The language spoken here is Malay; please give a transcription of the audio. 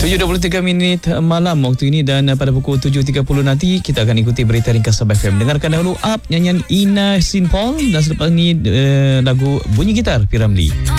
7:23 minit malam waktu ini, dan pada pukul 7.30 nanti kita akan ikuti berita ringkas Sabah FM. Dengarkan dahulu nyanyian Ina Sinpol, dan selepas ini lagu Bunyi Gitar P. Ramlee.